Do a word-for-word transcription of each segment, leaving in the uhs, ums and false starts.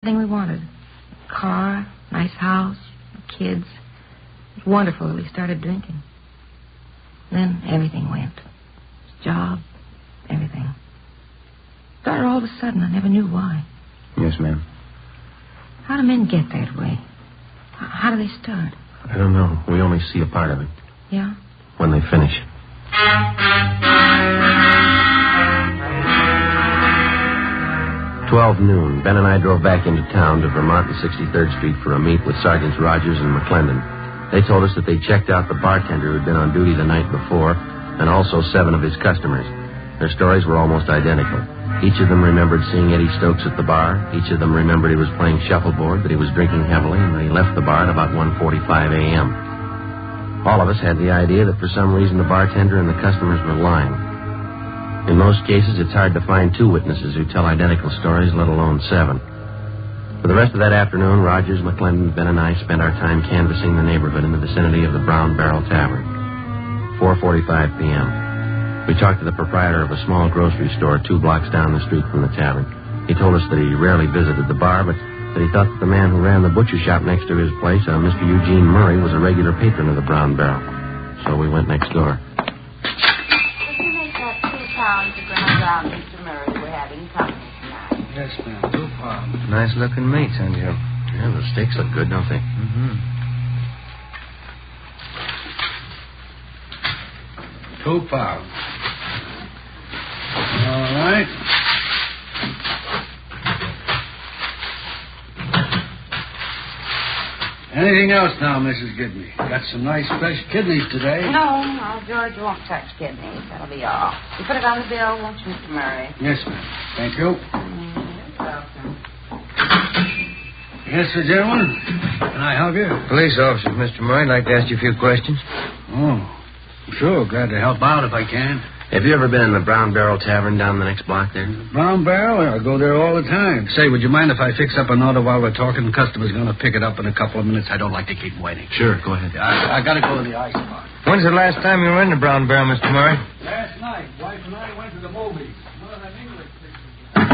Everything we wanted. A car, nice house, kids. It was wonderful that we started drinking. Then everything went. Job, everything. Started all of a sudden. I never knew why. Yes, ma'am. How do men get that way? How do they start? I don't know. We only see a part of it. Yeah? When they finish. Twelve noon. Ben and I drove back into town to Vermont and sixty-third Street for a meet with Sergeants Rogers and McClendon. They told us that they checked out the bartender who'd been on duty the night before, and also seven of his customers. Their stories were almost identical. Each of them remembered seeing Eddie Stokes at the bar. Each of them remembered he was playing shuffleboard, that he was drinking heavily, and that he left the bar at about one forty-five a.m. All of us had the idea that for some reason the bartender and the customers were lying. In most cases, it's hard to find two witnesses who tell identical stories, let alone seven. For the rest of that afternoon, Rogers, McClendon, Ben, and I spent our time canvassing the neighborhood in the vicinity of the Brown Barrel Tavern. four forty-five p.m. We talked to the proprietor of a small grocery store two blocks down the street from the tavern. He told us that he rarely visited the bar, but that he thought that the man who ran the butcher shop next to his place, uh, Mister Eugene Murray, was a regular patron of the Brown Barrel. So we went next door. Would you make that two pounds of ground round, Mister Murray? We're having company tonight. Yes, ma'am. Two pounds. Nice-looking meat, Sandy. Yeah, the steaks look good, don't they? Mm-hmm. Two pounds. All right. Anything else now, Missus Gidney? Got some nice fresh kidneys today. No, no, George won't touch kidneys. That'll be all. You put it on the bill, won't you, Mister Murray? Yes, ma'am. Thank you. Mm, you're welcome. Yes, sir, gentlemen. Can I help you? Police officer, Mister Murray. I'd like to ask you a few questions. Oh, sure. Glad to help out if I can. Have you ever been in the Brown Barrel Tavern down the next block there? Brown Barrel? I go there all the time. Say, would you mind if I fix up an order while we're talking? The customer's going to pick it up in a couple of minutes. I don't like to keep waiting. Sure, go ahead. I, I got to go to the ice box. When's the last time you were in the Brown Barrel, Mister Murray? Last night, wife and I went to the movies. One of them English pictures.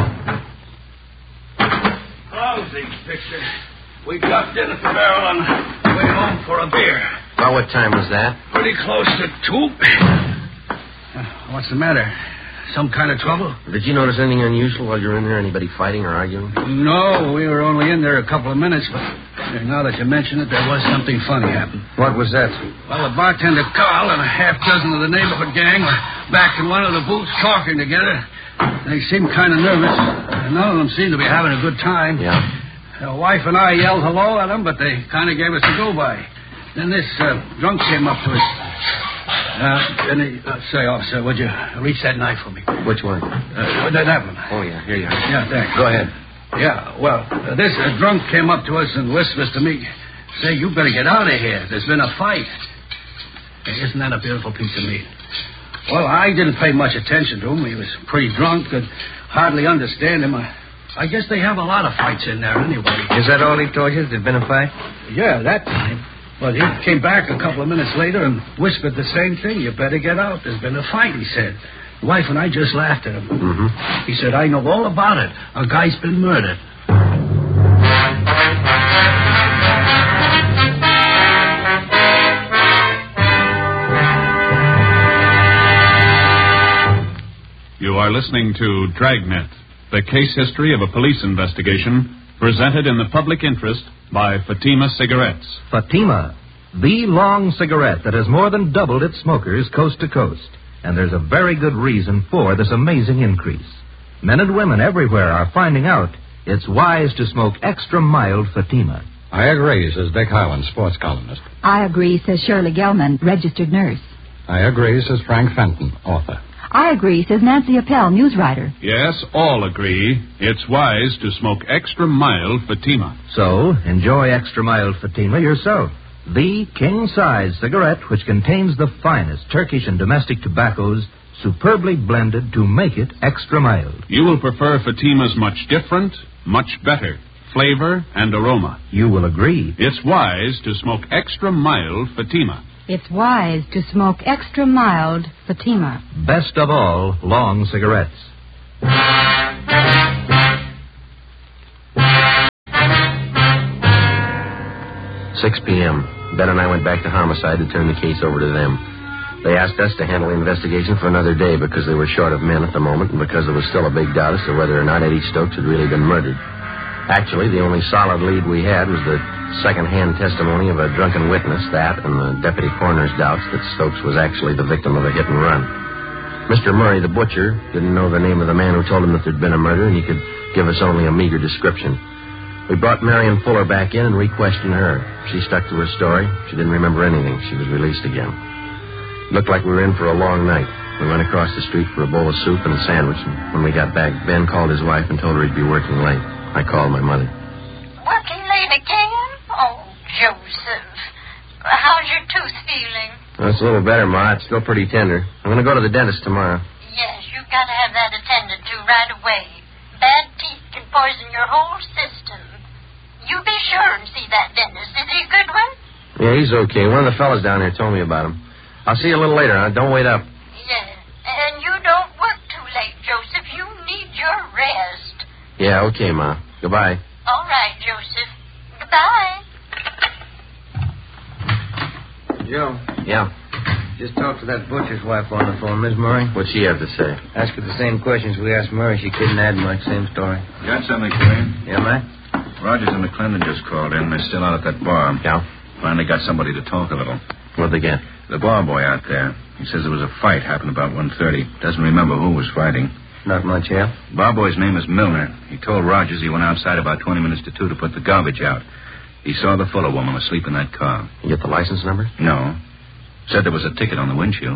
Lousy picture. We ducked in at the barrel on the way home for a beer. About what time was that? Pretty close to two. Uh, what's the matter? Some kind of trouble? Did you notice anything unusual while you were in there? Anybody fighting or arguing? No, we were only in there a couple of minutes, but now that you mention it, there was something funny happen. What was that? Well, the bartender Carl and a half dozen of the neighborhood gang were back in one of the booths talking together. They seemed kind of nervous. None of them seemed to be having a good time. Yeah. The wife and I yelled hello at them, but they kind of gave us a go-by. Then this uh, drunk came up to us. Uh, and he, uh, say, officer, would you reach that knife for me? Which one? Uh, that, that one. Oh, yeah, here you are. Yeah, thanks. Go ahead. Yeah, well, uh, this uh, drunk came up to us and whispers to me, say, you better get out of here. There's been a fight. Hey, isn't that a beautiful piece of meat? Well, I didn't pay much attention to him. He was pretty drunk, could hardly understand him. I, I guess they have a lot of fights in there anyway. Is that all he told you? There's been a fight? Yeah, that time. But he came back a couple of minutes later and whispered the same thing. You better get out. There's been a fight, he said. The wife and I just laughed at him. Mm-hmm. He said, I know all about it. A guy's been murdered. You are listening to Dragnet, the case history of a police investigation presented in the public interest by Fatima Cigarettes. Fatima, the long cigarette that has more than doubled its smokers coast to coast. And there's a very good reason for this amazing increase. Men and women everywhere are finding out it's wise to smoke extra mild Fatima. I agree, says Dick Highland, sports columnist. I agree, says Shirley Gelman, registered nurse. I agree, says Frank Fenton, author. I agree, says Nancy Appel, news writer. Yes, all agree. It's wise to smoke extra mild Fatima. So, enjoy extra mild Fatima yourself. The king-size cigarette which contains the finest Turkish and domestic tobaccos superbly blended to make it extra mild. You will prefer Fatima's much different, much better flavor and aroma. You will agree. It's wise to smoke extra mild Fatima. It's wise to smoke extra mild Fatima. Best of all, long cigarettes. six p.m., Ben and I went back to homicide to turn the case over to them. They asked us to handle the investigation for another day because they were short of men at the moment and because there was still a big doubt as to whether or not Eddie Stokes had really been murdered. Actually, the only solid lead we had was the second-hand testimony of a drunken witness, that and the deputy coroner's doubts that Stokes was actually the victim of a hit and run. Mister Murray, the butcher, didn't know the name of the man who told him that there'd been a murder, and he could give us only a meager description. We brought Marion Fuller back in and re-questioned her. She stuck to her story. She didn't remember anything. She was released again. It looked like we were in for a long night. We went across the street for a bowl of soup and a sandwich, and when we got back, Ben called his wife and told her he'd be working late. I called my mother. Working late again? Oh, Joseph. How's your tooth feeling? Well, it's a little better, Ma. It's still pretty tender. I'm going to go to the dentist tomorrow. Yes, you've got to have that attended to right away. Bad teeth can poison your whole system. You be sure and see that dentist. Is he a good one? Yeah, he's okay. One of the fellas down there told me about him. I'll see you a little later, huh? Don't wait up. Yeah, and you don't work too late, Joseph. You need your rest. Yeah, okay, Ma. Goodbye. All right, Joseph. Goodbye. Joe. Yeah? Just talked to that butcher's wife on the phone, Miss Murray. What'd she have to say? Asked her the same questions we asked Murray. She couldn't add much. Same story. Got something for you? Yeah, Mac? Rogers and McClendon just called in. They're still out at that bar. Yeah? Finally got somebody to talk a little. What'd they get? The bar boy out there. He says there was a fight happened about one thirty. Doesn't remember who was fighting. Not much, yeah? Bar boy's name is Milner. He told Rogers he went outside about twenty minutes to two to put the garbage out. He saw the Fuller woman asleep in that car. You get the license number? No. Said there was a ticket on the windshield.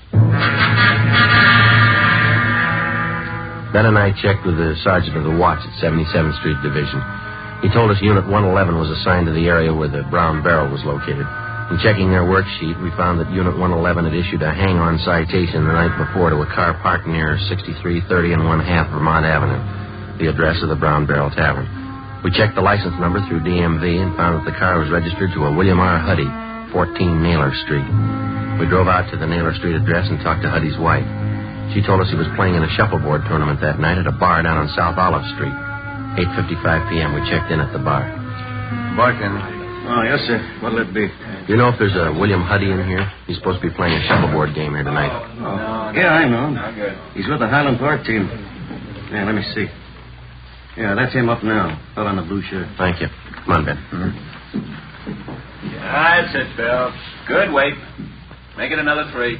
Ben and I checked with the sergeant of the watch at seventy-seventh Street Division. He told us Unit one eleven was assigned to the area where the brown barrel was located. In checking their worksheet, we found that Unit one eleven had issued a hang-on citation the night before to a car parked near sixty-three thirty and one half Vermont Avenue, the address of the Brown Barrel Tavern. We checked the license number through D M V and found that the car was registered to a William R. Huddy, fourteen Naylor Street. We drove out to the Naylor Street address and talked to Huddy's wife. She told us he was playing in a shuffleboard tournament that night at a bar down on South Olive Street. eight fifty-five p.m. we checked in at the bar. Bartender. Oh, yes, sir. What'll it be? Do you know if there's a William Huddy in here? He's supposed to be playing a shuffleboard game here tonight. Oh. Yeah, I know him. He's with the Highland Park team. Yeah, let me see. Yeah, that's him up now. Out on the blue shirt. Thank you. Come on, Ben. Mm-hmm. That's it, Bill. Good weight. Make it another three.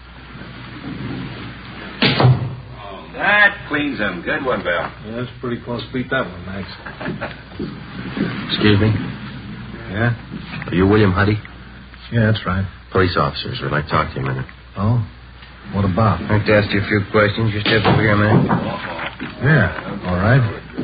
That cleans him. Good one, Bill. Yeah, that's pretty close. Beat that one, Max. Excuse me? Yeah? Are you William Huddy? Yeah, that's right. Police officers. We'd like to talk to you a minute. Oh? What about? I'd like to ask you a few questions. You step over here a minute. Yeah, all right.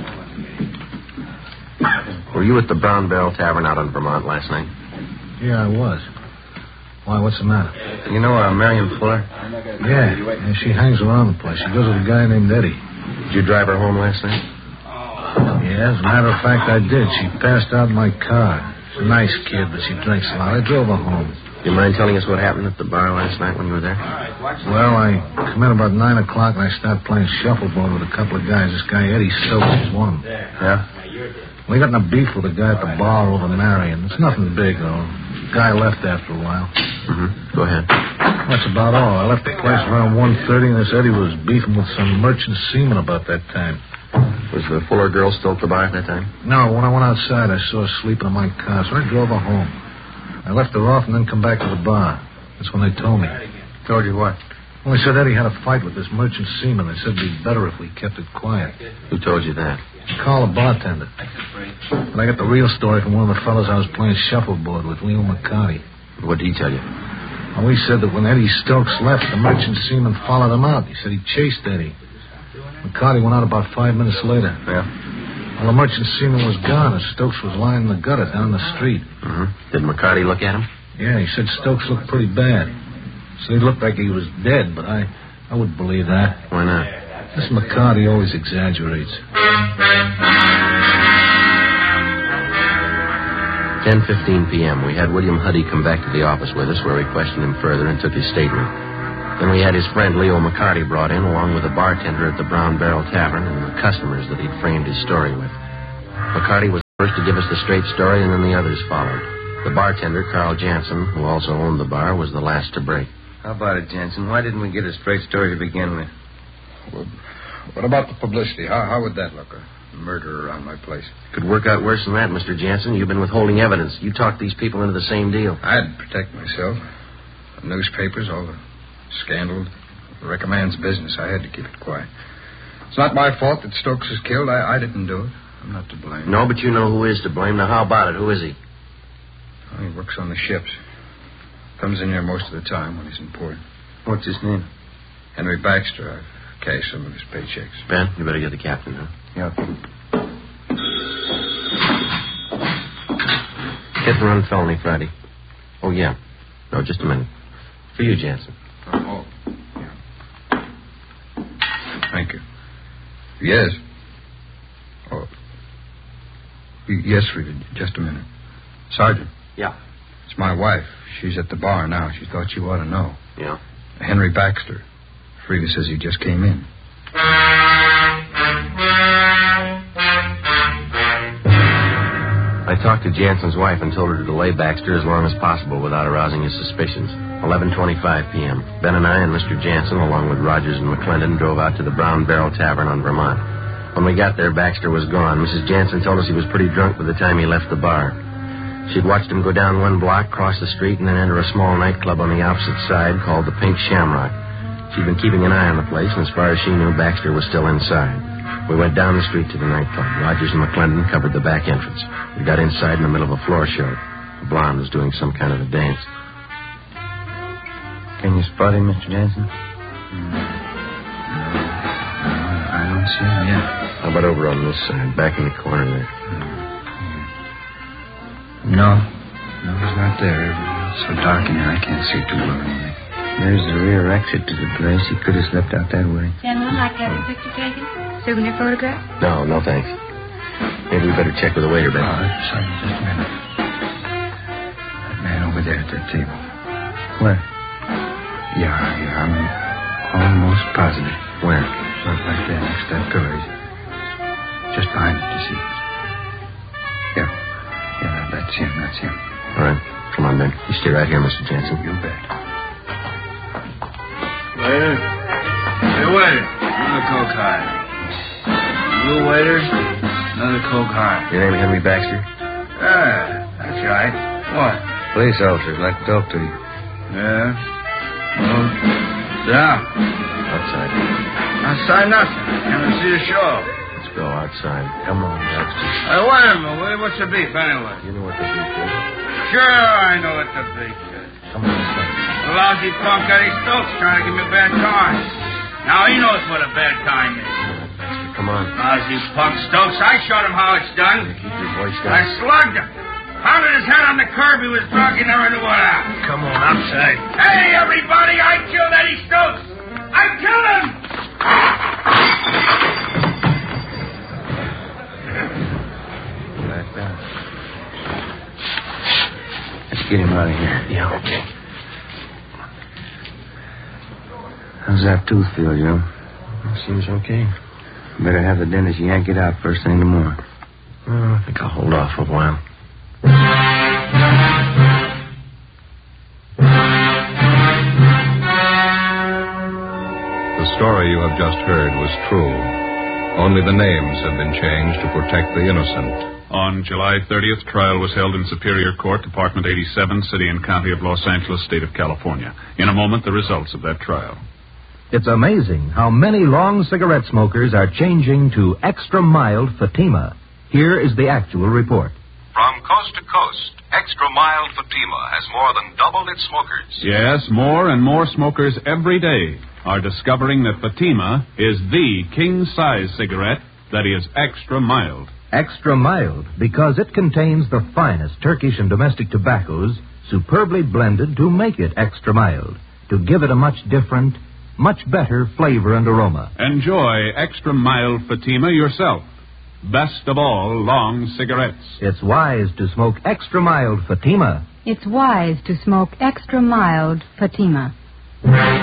Were you at the Brown Barrel Tavern out on Vermont last night? Yeah, I was. Why, what's the matter? You know uh, Marion Fuller? Yeah, yeah, she hangs around the place. She goes with a guy named Eddie. Did you drive her home last night? Yeah, as a matter of fact, I did. She passed out in my car. She's a nice kid, but she drinks a lot. I drove her home. Do you mind telling us what happened at the bar last night when you were there? Well, I come in about nine o'clock and I start playing shuffleboard with a couple of guys. This guy, Eddie Stokes, is one of them. Yeah? We got in a beef with a guy at the bar over Marion. It's nothing big, though. The guy left after a while. Mm-hmm. Go ahead. That's about all. I left the place around one thirty, and this Eddie was beefing with some merchant seaman about that time. Was the Fuller girl still at the bar at that time? No, when I went outside, I saw her sleeping in my car, so I drove her home. I left her off and then come back to the bar. That's when they told me. Told you what? Well, they said Eddie had a fight with this merchant seaman. They said it'd be better if we kept it quiet. Who told you that? Call the bartender. But I got the real story from one of the fellas I was playing shuffleboard with, Leo McCarty. What did he tell you? Well, he said that when Eddie Stokes left, the merchant seaman followed him out. He said he chased Eddie. McCarty went out about five minutes later. Yeah? Well, the merchant seaman was gone, and Stokes was lying in the gutter down the street. Mm-hmm. Did McCarty look at him? Yeah, he said Stokes looked pretty bad. So he looked like he was dead, but I, I wouldn't believe that. Why not? This McCarty always exaggerates. ten fifteen p.m. We had William Huddy come back to the office with us, where we questioned him further and took his statement. Then we had his friend Leo McCarty brought in, along with the bartender at the Brown Barrel Tavern and the customers that he'd framed his story with. McCarty was first to give us the straight story, and then the others followed. The bartender, Carl Jansen, who also owned the bar, was the last to break. How about it, Jansen? Why didn't we get a straight story to begin with? Well, what about the publicity? How, how would that look? A murder around my place. Could work out worse than that, Mister Jansen. You've been withholding evidence. You talked these people into the same deal. I had to protect myself. The newspapers, all the scandal, the recommends business. I had to keep it quiet. It's not my fault that Stokes was killed. I, I didn't do it. I'm not to blame. No, but you know who is to blame. Now, how about it? Who is he? Well, he works on the ships. Comes in here most of the time when he's in port. What's his name? Henry Baxter. I've cashed some of his paychecks. Ben, you better get the captain now. Yeah. Hit and run felony Friday. Oh, yeah. No, just a minute. For you, Jansen. Oh, yeah. Thank you. Yes. Oh. Yes, Rita. Just a minute. Sergeant. Yeah. It's my wife. She's at the bar now. She thought you ought to know. Yeah? Henry Baxter. Frida says he just came in. I talked to Jansen's wife and told her to delay Baxter as long as possible without arousing his suspicions. eleven twenty-five p.m. Ben and I and Mister Jansen, along with Rogers and McClendon, drove out to the Brown Barrel Tavern on Vermont. When we got there, Baxter was gone. Missus Jansen told us he was pretty drunk by the time he left the bar. She'd watched him go down one block, cross the street, and then enter a small nightclub on the opposite side called the Pink Shamrock. She'd been keeping an eye on the place, and as far as she knew, Baxter was still inside. We went down the street to the nightclub. Rogers and McClendon covered the back entrance. We got inside in the middle of a floor show. A blonde was doing some kind of a dance. Can you spot him, Mister Jansen? Mm. No. no, I don't see him yet. How about over on this side, back in the corner there? No. No, he's not there. It's so dark in here, I can't see too well anything. There's the rear exit to the place. He could have slipped out that way. Gentlemen, like to have a picture taken? Souvenir photograph? No, no thanks. Maybe we better check with the waiter, Ben. Oh, sorry, just a minute. That man over there at that table. Where? Yeah, yeah, I'm almost positive. Where? Right, right there next to that pillar. Just behind it, you see. Yeah. Yeah, that, that's him, that's him. All right. Come on, Ben. You stay right here, Mister Jansen. You bet. Waiter. Hey, waiter. Another Coke high. You waiter. Another Coke high. Your name is Henry Baxter? Yeah, that's right. What? Police officers like to talk to you. Yeah. Well, sit down. Outside. Outside nothing. Can't see the show. Let's go outside. Come on, Baxter. Hey, wait a minute. Wait, what's the beef anyway? You know what the beef is. Sure, I know what the beef is. Come on, inside. The lousy punk Eddie Stokes trying to give me a bad time. Now he knows what a bad time is. Baxter, come on. Lousy punk Stokes. I showed him how it's done. Keep your voice down. I slugged him. Pounded his head on the curb. He was drunk. He never knew what happened. Come on, outside. Hey, everybody, I killed Eddie Stokes. I killed him. Back down. Let's get him out of here. Yeah, okay. How's that tooth feel, Joe? Seems okay. Better have the dentist yank it out first thing in the morning. Well, I think I'll hold off for a while. The story you have just heard was true. Only the names have been changed to protect the innocent. On July thirtieth, trial was held in Superior Court, Department eighty-seven, City and County of Los Angeles, State of California. In a moment, the results of that trial. It's amazing how many long cigarette smokers are changing to extra mild Fatima. Here is the actual report. From coast to coast, Extra Mild Fatima has more than doubled its smokers. Yes, more and more smokers every day are discovering that Fatima is the king-size cigarette that is extra mild. Extra mild because it contains the finest Turkish and domestic tobaccos superbly blended to make it extra mild, to give it a much different, much better flavor and aroma. Enjoy extra mild Fatima yourself. Best of all long cigarettes. It's wise to smoke extra mild Fatima. It's wise to smoke extra mild Fatima.